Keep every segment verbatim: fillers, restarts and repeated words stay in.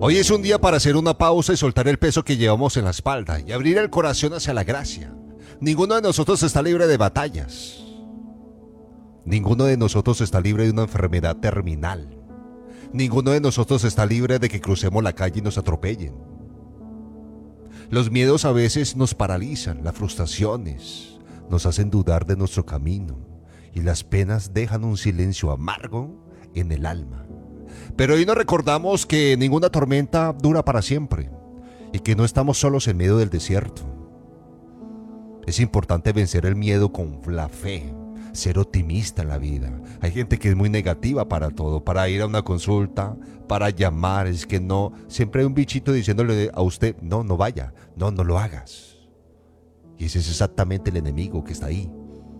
Hoy es un día para hacer una pausa y soltar el peso que llevamos en la espalda y abrir el corazón hacia la gracia. Ninguno de nosotros está libre de batallas. Ninguno de nosotros está libre de una enfermedad terminal. Ninguno de nosotros está libre de que crucemos la calle y nos atropellen. Los miedos a veces nos paralizan, las frustraciones nos hacen dudar de nuestro camino y las penas dejan un silencio amargo en el alma. Pero hoy nos recordamos que ninguna tormenta dura para siempre y que no estamos solos en medio del desierto. Es importante vencer el miedo con la fe, ser optimista en la vida. Hay gente que es muy negativa para todo, para ir a una consulta, para llamar, es que no, siempre hay un bichito diciéndole a usted, no, no vaya, no, no lo hagas. Y ese es exactamente el enemigo que está ahí.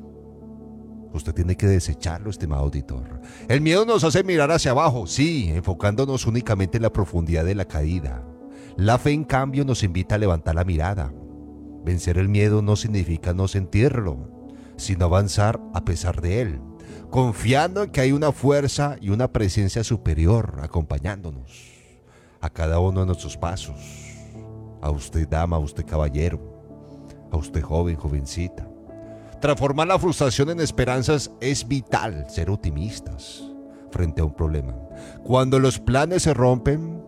Usted tiene que desecharlo, estimado auditor. El miedo nos hace mirar hacia abajo, sí, enfocándonos únicamente en la profundidad de la caída. La fe, en cambio, nos invita a levantar la mirada. Vencer el miedo no significa no sentirlo, sino avanzar a pesar de él, confiando en que hay una fuerza y una presencia superior acompañándonos a cada uno de nuestros pasos. A usted, dama, a usted, caballero, a usted, joven, jovencita. Transformar la frustración en esperanzas es vital, ser optimistas frente a un problema. Cuando los planes se rompen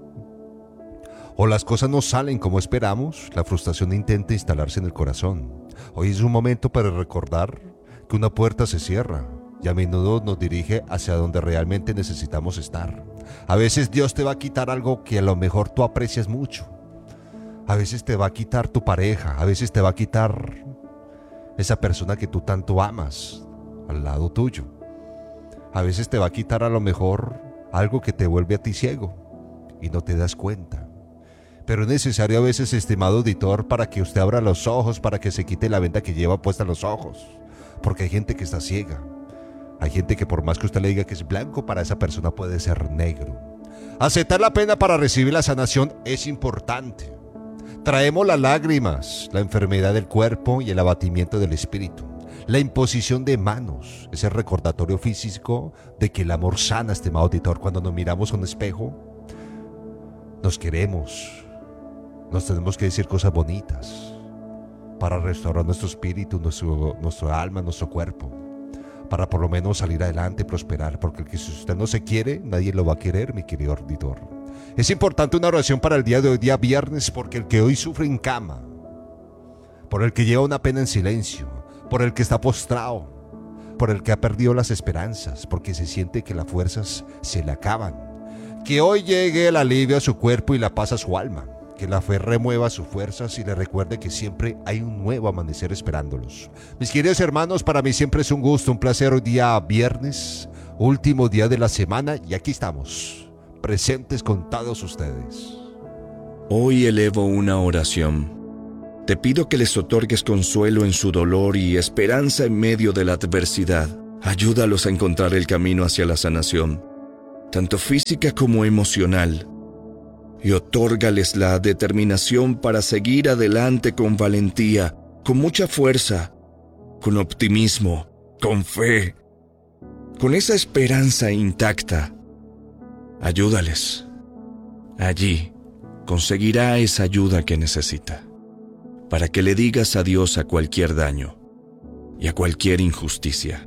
o las cosas no salen como esperamos, la frustración intenta instalarse en el corazón. Hoy es un momento para recordar que una puerta se cierra y a menudo nos dirige hacia donde realmente necesitamos estar. A veces Dios te va a quitar algo que a lo mejor tú aprecias mucho. A veces te va a quitar tu pareja, a veces te va a quitar esa persona que tú tanto amas al lado tuyo. A veces te va a quitar a lo mejor algo que te vuelve a ti ciego y no te das cuenta. Pero es necesario a veces, estimado auditor, para que usted abra los ojos, para que se quite la venda que lleva puesta en los ojos. Porque hay gente que está ciega. Hay gente que por más que usted le diga que es blanco, para esa persona puede ser negro. Aceptar la pena para recibir la sanación es importante. Traemos las lágrimas, la enfermedad del cuerpo y el abatimiento del espíritu. La imposición de manos es el recordatorio físico de que el amor sana, estimado auditor. Cuando nos miramos a un espejo, nos queremos, nos tenemos que decir cosas bonitas para restaurar nuestro espíritu, nuestro, nuestro alma, nuestro cuerpo, para por lo menos salir adelante y prosperar, porque si usted no se quiere, nadie lo va a querer, mi querido auditor. Es importante una oración para el día de hoy, día viernes, porque el que hoy sufre en cama, por el que lleva una pena en silencio, por el que está postrado, por el que ha perdido las esperanzas, porque se siente que las fuerzas se le acaban, que hoy llegue el alivio a su cuerpo y la paz a su alma, que la fe remueva sus fuerzas y le recuerde que siempre hay un nuevo amanecer esperándolos. Mis queridos hermanos, para mí siempre es un gusto, un placer hoy día viernes, último día de la semana, y aquí estamos, presentes con todos ustedes. Hoy elevo una oración. Te pido que les otorgues consuelo en su dolor y esperanza en medio de la adversidad. Ayúdalos a encontrar el camino hacia la sanación, tanto física como emocional, y otórgales la determinación para seguir adelante con valentía, con mucha fuerza, con optimismo, con fe, con esa esperanza intacta. Ayúdales. Allí conseguirá esa ayuda que necesita, para que le digas adiós a cualquier daño y a cualquier injusticia.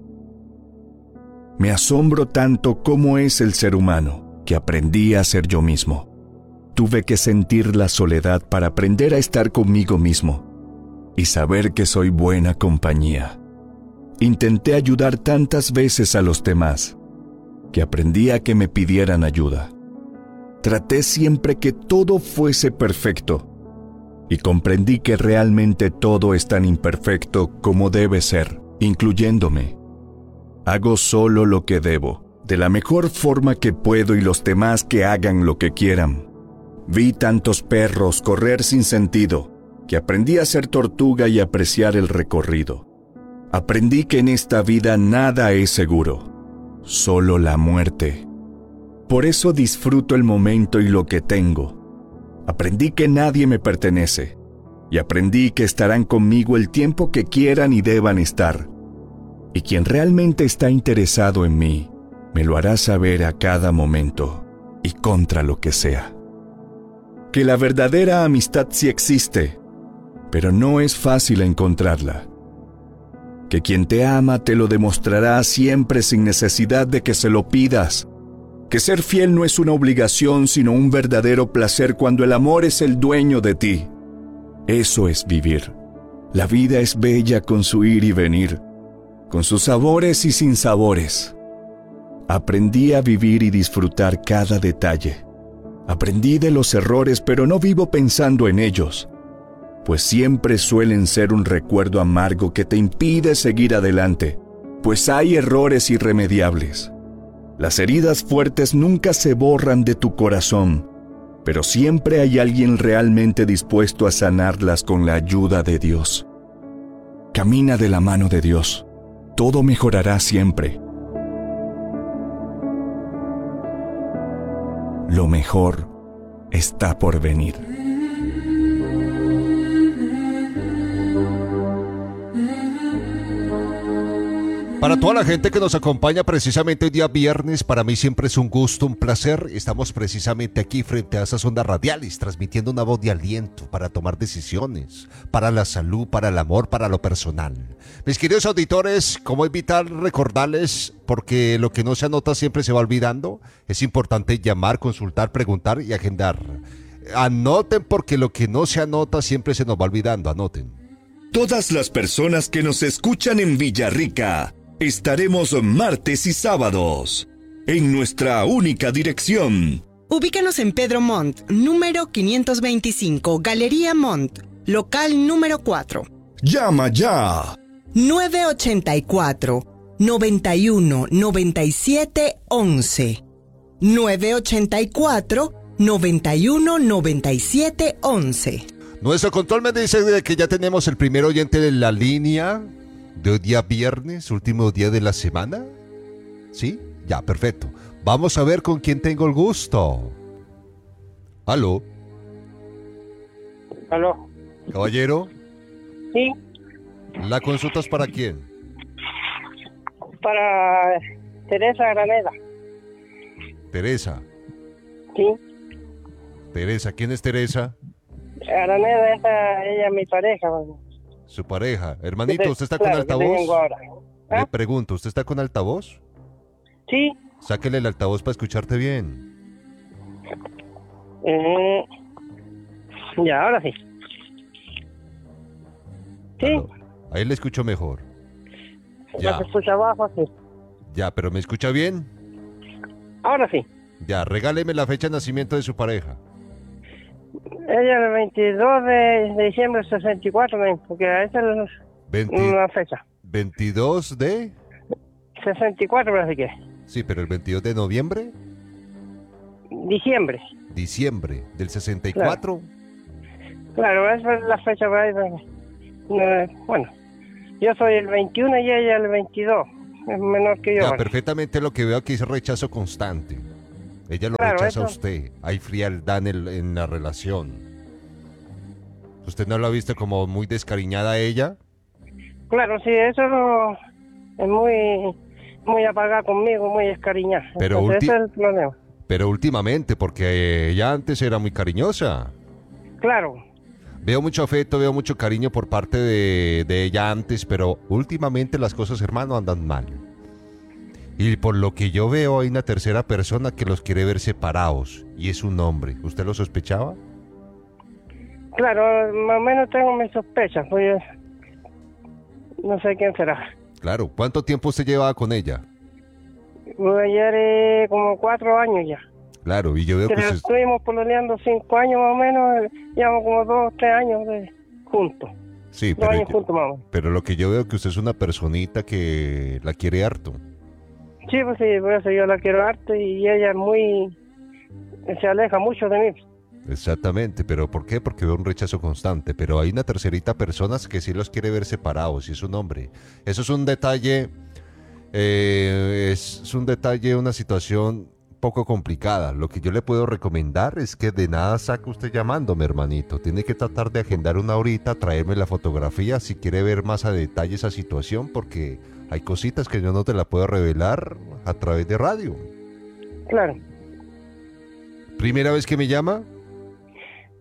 Me asombro tanto cómo es el ser humano, que aprendí a ser yo mismo. Tuve que sentir la soledad para aprender a estar conmigo mismo y saber que soy buena compañía. Intenté ayudar tantas veces a los demás que aprendí a que me pidieran ayuda. Traté siempre que todo fuese perfecto y comprendí que realmente todo es tan imperfecto como debe ser, incluyéndome. Hago solo lo que debo, de la mejor forma que puedo, y los demás que hagan lo que quieran. Vi tantos perros correr sin sentido que aprendí a ser tortuga y apreciar el recorrido. Aprendí que en esta vida nada es seguro, solo la muerte. Por eso disfruto el momento y lo que tengo. Aprendí que nadie me pertenece y aprendí que estarán conmigo el tiempo que quieran y deban estar. Y quien realmente está interesado en mí, me lo hará saber a cada momento y contra lo que sea. que la verdadera amistad sí existe, pero no es fácil encontrarla. Que quien te ama te lo demostrará siempre sin necesidad de que se lo pidas. Que ser fiel no es una obligación, sino un verdadero placer cuando el amor es el dueño de ti. Eso es vivir. La vida es bella con su ir y venir, con sus sabores y sinsabores. Aprendí a vivir y disfrutar cada detalle. Aprendí de los errores, pero no vivo pensando en ellos, pues siempre suelen ser un recuerdo amargo que te impide seguir adelante, pues hay errores irremediables. Las heridas fuertes nunca se borran de tu corazón, pero siempre hay alguien realmente dispuesto a sanarlas con la ayuda de Dios. Camina de la mano de Dios. Todo mejorará siempre. Lo mejor está por venir. Para toda la gente que nos acompaña precisamente hoy día viernes, para mí siempre es un gusto, un placer. Estamos precisamente aquí frente a esas ondas radiales, transmitiendo una voz de aliento para tomar decisiones, para la salud, para el amor, para lo personal. Mis queridos auditores, como evitar recordarles, porque lo que no se anota siempre se va olvidando, es importante llamar, consultar, preguntar y agendar. Anoten, porque lo que no se anota siempre se nos va olvidando, anoten. Todas las personas que nos escuchan en Villarrica, estaremos martes y sábados en nuestra única dirección. Ubícanos en Pedro Montt, número quinientos veinticinco, Galería Montt, local número cuatro. ¡Llama ya! nueve ochenta y cuatro, noventa y uno, noventa y siete, once. nueve ochenta y cuatro, noventa y uno, noventa y siete, once. Nuestro control me dice de que ya tenemos el primer oyente de la línea de hoy día viernes, último día de la semana. ¿Sí? Ya, perfecto. Vamos a ver con quién tengo el gusto. ¿Aló? ¿Aló? ¿Caballero? Sí, ¿La consulta es para quién? para Teresa Graneda. Teresa. Sí, Teresa, ¿quién es Teresa? Graneda, esa, ella es mi pareja. Bueno. Su pareja. Hermanito, De- ¿usted está claro, con que tengo altavoz? ahora. ¿Ah? Le pregunto, ¿usted está con altavoz? Sí, Sáquele el altavoz para escucharte bien. eh, ya, ahora sí. Sí, Aló. Ahí le escucho mejor. ya Ya, se escucha abajo, sí. ya, pero ¿me escucha bien? Ahora sí. Ya, regáleme la fecha de nacimiento de su pareja. Ella el veintidós de diciembre del sesenta y cuatro, ven, porque esa es veinte una fecha. veintidós de... sesenta y cuatro parece que es. Sí, pero el veintidós de noviembre, Diciembre. diciembre del sesenta y cuatro. Claro, esa es la fecha por ahí. Porque, eh, bueno, yo soy el veintiuno y ella el veintidós. Es menor que yo. Ya, bueno. perfectamente lo que veo aquí es rechazo constante. Ella lo Claro, rechaza a eso- usted. Hay frialdad en, el- en la relación. ¿Usted no la ha visto como muy descariñada a ella? Claro, sí, eso no- es muy muy apagada conmigo, muy escariñada. Pero Entonces, ulti- ese es el problema. Pero últimamente, porque ella antes era muy cariñosa. Claro, Veo mucho afecto, veo mucho cariño por parte de, de ella antes, pero últimamente las cosas, hermano, andan mal. Y por lo que yo veo, hay una tercera persona que los quiere ver separados, y es un hombre. ¿Usted lo sospechaba? claro, más o menos tengo mis sospechas, pues no sé quién será. Claro. ¿Cuánto tiempo usted llevaba con ella? Pues ayer eh, como cuatro años ya. Claro, y yo veo que Pero usted... estuvimos pololeando cinco años más o menos, eh, llevamos como dos, tres años de, juntos. Sí, Dos pero, años yo- juntos, mamá. pero lo que yo veo que usted es una personita que la quiere harto. Sí, pues sí, por eso yo la quiero harto y ella es muy... se aleja mucho de mí. Exactamente, pero ¿por qué? Porque veo un rechazo constante, pero hay una tercerita persona que sí los quiere ver separados, y es un hombre. Eso es un detalle, eh, es, es un detalle, una situación poco complicada. Lo que yo le puedo recomendar es que de nada saque usted llamándome, hermanito. Tiene que tratar de agendar una horita, traerme la fotografía si quiere ver más a detalle esa situación, porque hay cositas que yo no te la puedo revelar a través de radio. Claro. ¿Primera vez que me llama?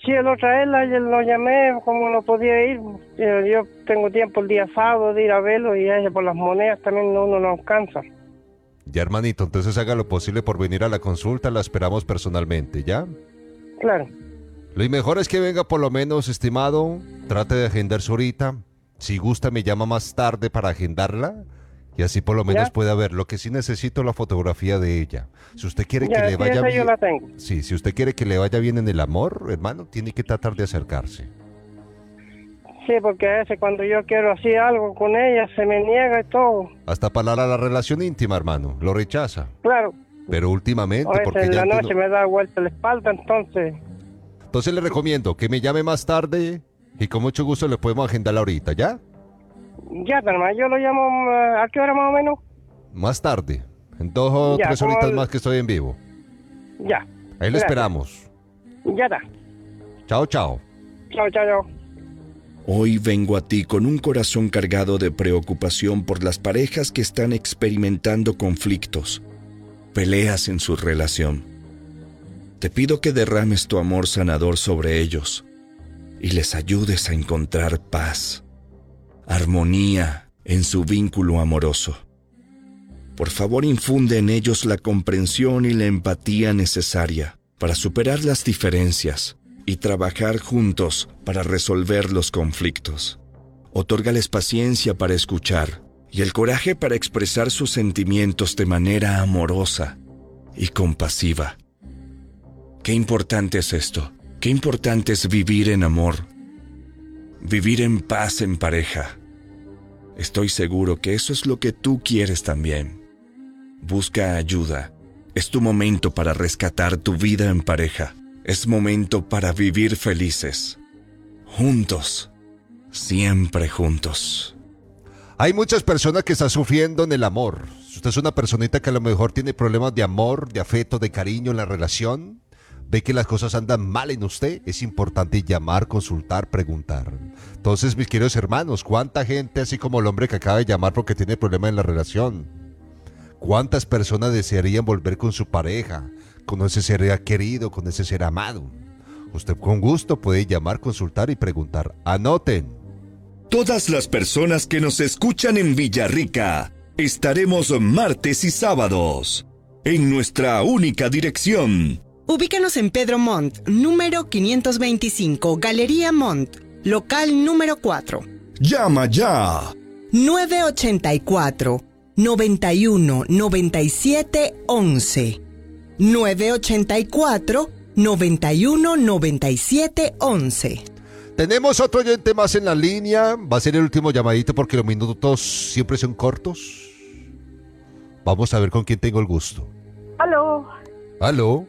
Sí, el otra vez ayer lo llamé, como no podía ir. Yo, yo tengo tiempo el día sábado de ir a verlo y a ese por las monedas también uno no alcanza. Ya, hermanito, entonces haga lo posible por venir a la consulta, la esperamos personalmente, ¿ya? Claro. Lo mejor es que venga por lo menos, estimado, trate de agendarse ahorita. Si gusta me llama más tarde para agendarla y así por lo menos ¿Ya? pueda ver. Lo que sí necesito es la fotografía de ella. Si usted quiere Ya, que le sí, vaya esa bien, yo la tengo. sí, si usted quiere que le vaya bien en el amor, hermano, tiene que tratar de acercarse. Sí, porque a veces cuando yo quiero hacer algo con ella se me niega y todo. Hasta para la, la relación íntima, hermano, lo rechaza. Claro. Pero últimamente, A veces porque en ya la antes noche no- me da vuelta la espalda, entonces... Entonces le recomiendo que me llame más tarde y con mucho gusto le podemos agendar ahorita, ¿ya? Ya, hermano, yo lo llamo... eh, ¿A qué hora más o menos? Más tarde, en dos o Ya, tres como horitas el- más que estoy en vivo. Ya. Ahí lo Gracias. esperamos. Ya está. Chao, chao. Chao, chao, chao. Hoy vengo a ti con un corazón cargado de preocupación por las parejas que están experimentando conflictos, peleas en su relación. Te pido que derrames tu amor sanador sobre ellos y les ayudes a encontrar paz, armonía en su vínculo amoroso. Por favor, infunde en ellos la comprensión y la empatía necesaria para superar las diferencias y trabajar juntos para resolver los conflictos. Otórgales paciencia para escuchar y el coraje para expresar sus sentimientos de manera amorosa y compasiva. Qué importante es esto. Qué importante es vivir en amor. Vivir en paz en pareja. Estoy seguro que eso es lo que tú quieres también. Busca ayuda. Es tu momento para rescatar tu vida en pareja. Es momento para vivir felices. Juntos. Siempre juntos. Hay muchas personas que están sufriendo en el amor. Si usted es una personita que a lo mejor tiene problemas de amor, de afecto, de cariño en la relación, ve que las cosas andan mal en usted, es importante llamar, consultar, preguntar. Entonces, mis queridos hermanos, ¿cuánta gente, así como el hombre que acaba de llamar porque tiene problemas en la relación? ¿Cuántas personas desearían volver con su pareja, con ese ser querido, con ese ser amado? Usted con gusto puede llamar, consultar y preguntar. Anoten. Todas las personas que nos escuchan en Villarrica, estaremos martes y sábados en nuestra única dirección. Ubícanos en Pedro Montt, número quinientos veinticinco, Galería Montt, local número cuatro. ¡Llama ya! nueve ocho cuatro, noventa y uno, noventa y siete, once. nueve ocho cuatro, noventa y uno, noventa y siete, once. Tenemos otro oyente más en la línea. Va a ser el último llamadito porque los minutos siempre son cortos. Vamos a ver con quién tengo el gusto. Aló, ¿Aló?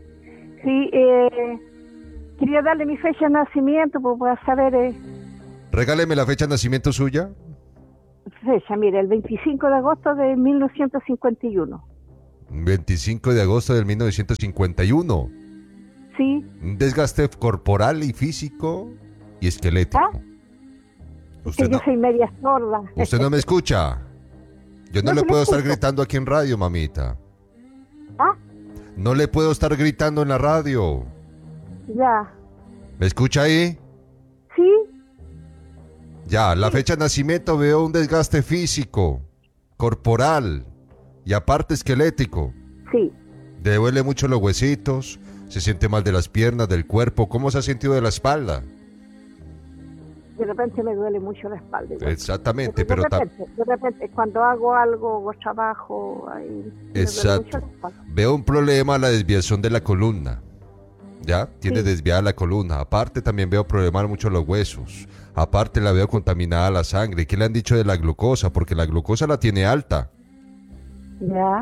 sí, eh, quería darle mi fecha de nacimiento pues, para saber eh, Regáleme la fecha de nacimiento suya. fecha, mire, el veinticinco de agosto de mil novecientos cincuenta y uno. veinticinco de agosto del mil novecientos cincuenta y uno. Sí, Un desgaste corporal y físico y esquelético. ¿Ah? Usted que yo no, soy media sorda. usted no me escucha. Yo no No le te lo puedo estar escucho. gritando aquí en radio, mamita. ¿Ah? No le puedo estar gritando en la radio. Ya, ¿Me escucha ahí? sí, Ya, la fecha de nacimiento veo un desgaste físico, corporal y aparte esquelético. sí. Le duele mucho los huesitos, se siente mal de las piernas, del cuerpo. ¿Cómo se ha sentido de la espalda? De repente me duele mucho la espalda. igual. Exactamente, de pero ta- repente, de repente, cuando hago algo o trabajo, ahí me duele mucho Exacto. la espalda. Veo un problema, la desviación de la columna. ¿Ya? Tiene Sí. desviada la columna. Aparte también veo problemas mucho los huesos. Aparte la veo contaminada la sangre. ¿Qué le han dicho de la glucosa? Porque la glucosa la tiene alta. Ya,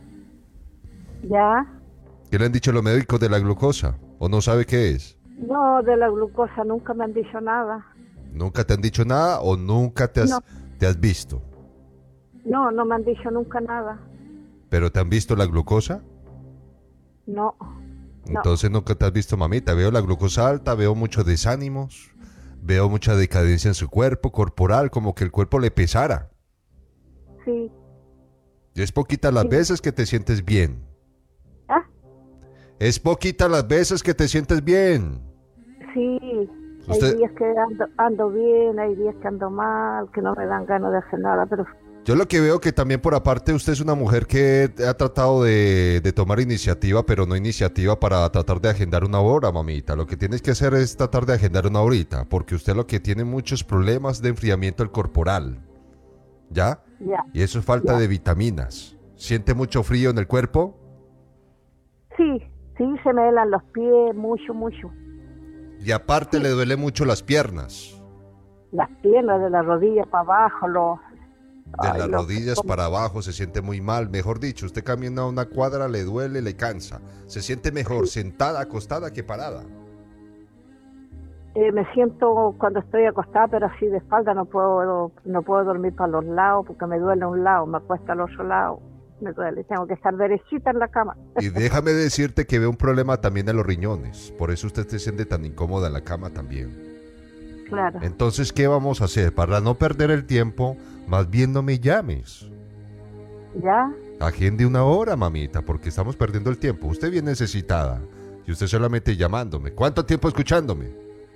ya. ¿Qué le han dicho los médicos de la glucosa? ¿O no sabe qué es? No, de la glucosa nunca me han dicho nada. ¿Nunca te han dicho nada o nunca te has, No. te has visto? No, no me han dicho nunca nada. ¿Pero te han visto la glucosa? No. No. Entonces nunca te has visto, mamita. Veo la glucosa alta, veo muchos desánimos, veo mucha decadencia en su cuerpo corporal, como que el cuerpo le pesara. Sí. Y es poquita las Sí. veces que te sientes bien. ¿Ah? Es poquita las veces que te sientes bien. Sí, Usted- hay días que ando, ando bien, hay días que ando mal, que no me dan ganas de hacer nada, pero Yo lo que veo que también por aparte usted es una mujer que ha tratado de, de tomar iniciativa, pero no iniciativa para tratar de agendar una hora, mamita. Lo que tienes que hacer es tratar de agendar una horita, porque usted lo que tiene muchos problemas de enfriamiento del corporal, ¿ya? ya. Y eso es falta Ya. de vitaminas. ¿Siente mucho frío en el cuerpo? Sí, sí, se me helan los pies, mucho, mucho. Y aparte le duele mucho las piernas. Las piernas de la rodilla para abajo, los... De Ay, las lo- rodillas como- para abajo se siente muy mal. Mejor dicho, usted camina una cuadra, le duele, le cansa. Se siente mejor sentada, acostada que parada. Eh, me siento cuando estoy acostada, pero así de espalda no puedo no puedo dormir para los lados porque me duele un lado, me acuesta al otro lado, me duele, tengo que estar derechita en la cama. Y déjame decirte que ve un problema también en los riñones. Por eso usted se siente tan incómoda en la cama también. Claro, Entonces, ¿qué vamos a hacer? Para no perder el tiempo, más bien no me llames. ¿ya? Agende una hora, mamita, porque estamos perdiendo el tiempo. Usted bien necesitada. Y usted solamente llamándome. ¿Cuánto tiempo escuchándome?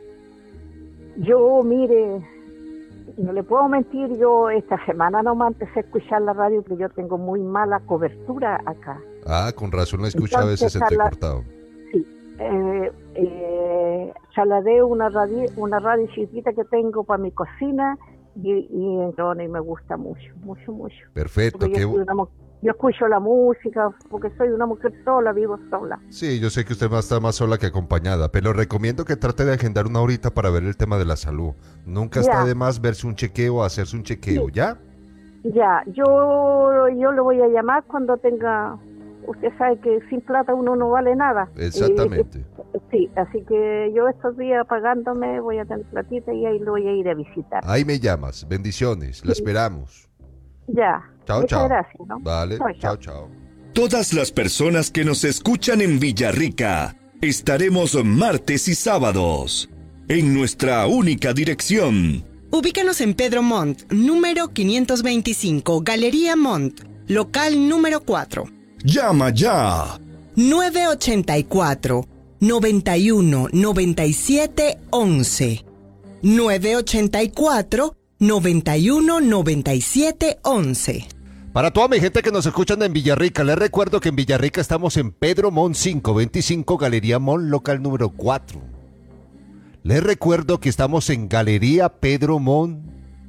Yo, mire, no le puedo mentir, yo esta semana nomás empecé a escuchar la radio, pero yo tengo muy mala cobertura acá. Ah, con razón lo escucha a veces Entonces, a la- entrecortado. Sí, eh, eh, trasladé una radio, una radio chiquita que tengo para mi cocina y, y entonces me gusta mucho, mucho, mucho. Perfecto. Porque qué yo, bu- soy una mu- yo escucho la música, porque soy una mujer sola, vivo sola. Sí, yo sé que usted va a estar más sola que acompañada, pero recomiendo que trate de agendar una horita para ver el tema de la salud. Nunca está Ya. de más verse un chequeo, hacerse un chequeo, Sí. ¿ya? Ya, yo, yo le voy a llamar cuando tenga... Usted sabe que sin plata uno no vale nada. Exactamente. Eh, sí, así que yo estos días pagándome voy a tener platita y ahí lo voy a ir a visitar. Ahí me llamas. Bendiciones. La Sí. esperamos. Ya. Chao, Muchas chao. gracias, ¿no? Vale. Chao, Chao, chao. chao. Todas las personas que nos escuchan en Villarrica, estaremos martes y sábados en nuestra única dirección. Ubícanos en Pedro Montt, número quinientos veinticinco, Galería Montt, local número cuatro. Llama ya. nueve ochenta y cuatro, noventa y uno, noventa y siete, once. nueve ochenta y cuatro, noventa y uno, noventa y siete, once. Para toda mi gente que nos escuchan en Villarrica, les recuerdo que en Villarrica estamos en Pedro Montt quinientos veinticinco, Galería Montt, local número cuatro. Les recuerdo que estamos en Galería Pedro Montt,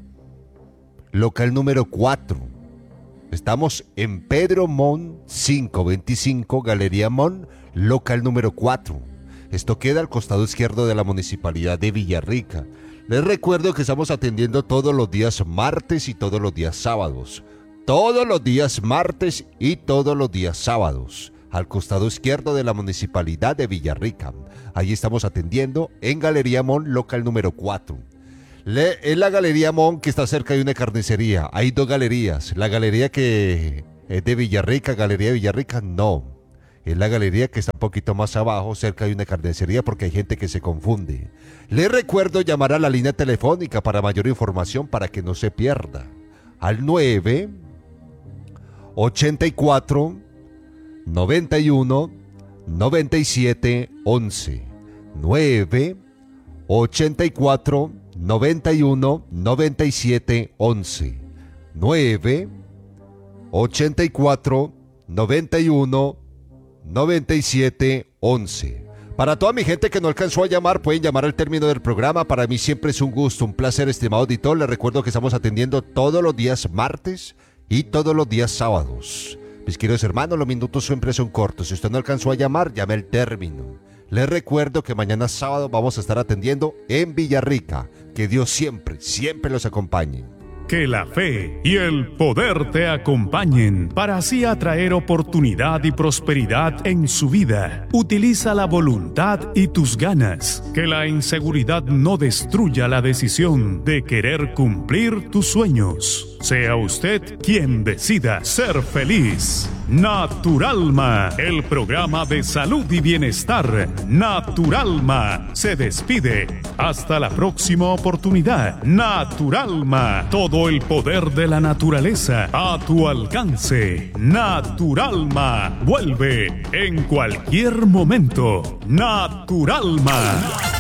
local número cuatro. Estamos en Pedro Montt quinientos veinticinco, Galería Montt, local número cuatro. Esto queda al costado izquierdo de la Municipalidad de Villarrica. Les recuerdo que estamos atendiendo todos los días martes y todos los días sábados. Todos los días martes y todos los días sábados. Al costado izquierdo de la Municipalidad de Villarrica. Ahí estamos atendiendo en Galería Montt, local número cuatro. Le, en la Galería Montt, que está cerca de una carnicería. Hay dos galerías. La galería que es de Villarrica, Galería de Villarrica, no. Es la galería que está un poquito más abajo, cerca de una carnicería, porque hay gente que se confunde. Les recuerdo llamar a la línea telefónica para mayor información, para que no se pierda. Al nueve ochenta y cuatro, noventa y uno, noventa y siete, once. nueve ochenta y cuatro, noventa y uno, noventa y siete, once. nueve ochenta y cuatro, noventa y uno, noventa y siete, once. Para toda mi gente que no alcanzó a llamar, pueden llamar al término del programa. Para mí siempre es un gusto, un placer, estimado auditor. Les recuerdo que estamos atendiendo todos los días martes y todos los días sábados. Mis queridos hermanos, los minutos siempre son cortos. Si usted no alcanzó a llamar, llame al término. Les recuerdo que mañana sábado vamos a estar atendiendo en Villarrica. Que Dios siempre, siempre los acompañe. Que la fe y el poder te acompañen para así atraer oportunidad y prosperidad en su vida. Utiliza la voluntad y tus ganas. Que la inseguridad no destruya la decisión de querer cumplir tus sueños. Sea usted quien decida ser feliz. Naturalma, el programa de salud y bienestar. Naturalma se despide. Hasta la próxima oportunidad. Naturalma, todo el poder de la naturaleza a tu alcance. Naturalma vuelve en cualquier momento. Naturalma.